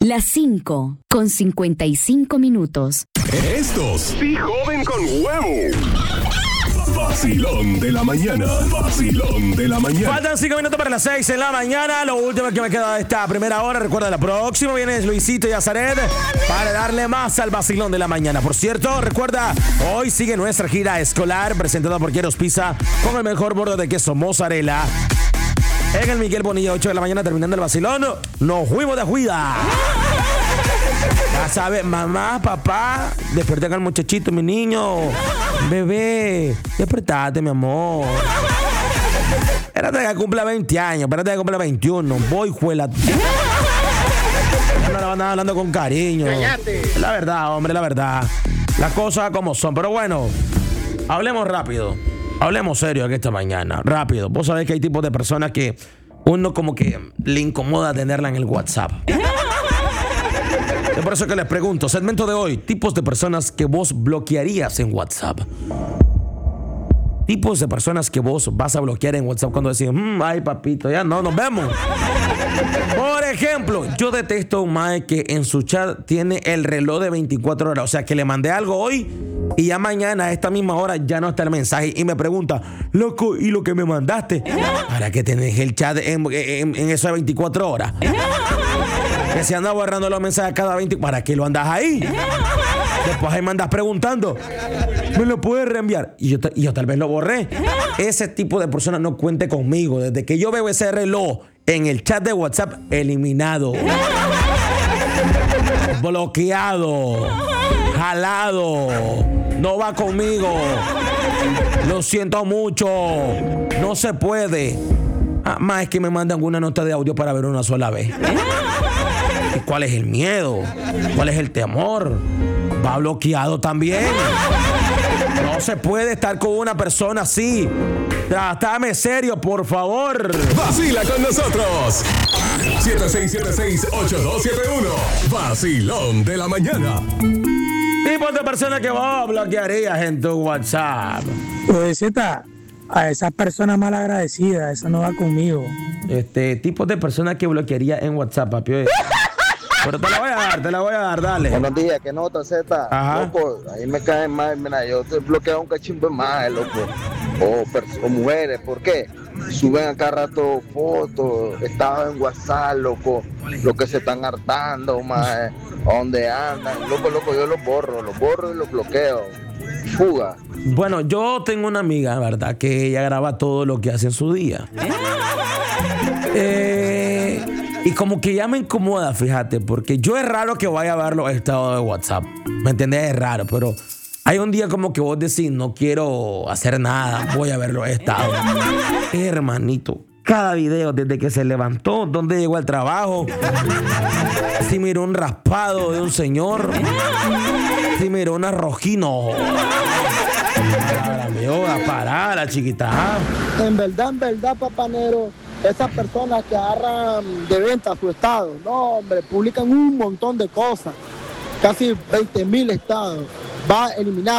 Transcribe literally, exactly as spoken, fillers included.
Las cinco con cincuenta y cinco minutos. Estos sí joden con huevo. Vacilón de la mañana. Vacilón de la mañana. Faltan cinco minutos para las seis de la mañana. Lo último que me queda de esta primera hora. Recuerda, la próxima viene Luisito y Azaret para darle más al vacilón de la mañana. Por cierto, recuerda, hoy sigue nuestra gira escolar presentada por Quieros Pizza con el mejor borde de queso mozzarella. En el Miguel Bonilla, ocho de la mañana, terminando el vacilón, nos fuimos de juida. Ya sabes, mamá, papá, desperté al muchachito, mi niño. Bebé, despertate, mi amor. Espérate que cumpla veinte años, espérate que cumpla veintiuno. Voy, juela. No la van a hablando con cariño. Cállate. La verdad, hombre, la verdad. Las cosas como son. Pero bueno, hablemos rápido. Hablemos serio aquí esta mañana. Rápido. Vos sabés que hay tipos de personas que uno como que le incomoda tenerla en el WhatsApp. Es por eso que les pregunto, segmento de hoy, tipos de personas que vos bloquearías en WhatsApp. Tipos de personas que vos vas a bloquear en WhatsApp cuando decís, mmm, ay papito, ya no, nos vemos. Por ejemplo, yo detesto a un mae que en su chat tiene el reloj de veinticuatro horas. O sea, que le mandé algo hoy y ya mañana a esta misma hora ya no está el mensaje. Y me pregunta, loco, ¿y lo que me mandaste? ¿Para qué tenés el chat en, en, en eso de veinticuatro horas? Que se anda borrando los mensajes cada veinte. ¿Para qué lo andas ahí? Después ahí me andas preguntando, ¿me lo puedes reenviar? Y yo, y yo tal vez lo borré. Ese tipo de personas no cuente conmigo. Desde que yo veo ese reloj en el chat de WhatsApp, eliminado, bloqueado, jalado, no va conmigo. Lo siento mucho. No se puede. Ah, más es que me mandan una nota de audio para ver una sola vez. ¿Y cuál es el miedo? ¿Cuál es el temor? Va bloqueado también. No se puede estar con una persona así. Trátame serio, por favor. Vacila con nosotros. siete seis siete seis, ocho dos siete uno. Vacilón de la mañana. Tipos de personas que vos bloquearías en tu WhatsApp. Pues esta, a esas personas mal agradecidas, eso no va conmigo. Este, tipos de personas que bloquearía en WhatsApp, papi. Pero te la voy a dar, te la voy a dar, dale. Buenos días, ¿qué nota, Z? Ajá. Loco, ahí me caen mal, mira, yo estoy bloqueado un cachimbo más, loco. O, pers- o mujeres, ¿por qué? Suben a cada rato fotos, estaban en WhatsApp, loco, lo que se están hartando, más, dónde andan, loco, loco, yo los borro, los borro y los bloqueo. Fuga. Bueno, yo tengo una amiga, ¿verdad? Que ella graba todo lo que hace en su día. Eh... Y como que ya me incomoda, fíjate, porque yo es raro que vaya a ver los estados de WhatsApp. ¿Me entendés? Es raro, pero hay un día como que vos decís, no quiero hacer nada, voy a ver los estados. Hermanito, cada video desde que se levantó, dónde llegó al trabajo, si miró un raspado de un señor, si miró un arrojino. Para mí, a parar, la chiquita. En verdad, en verdad, papanero, esas personas que agarran de venta su estado, no, hombre, publican un montón de cosas, casi veinte mil estados, va a eliminar.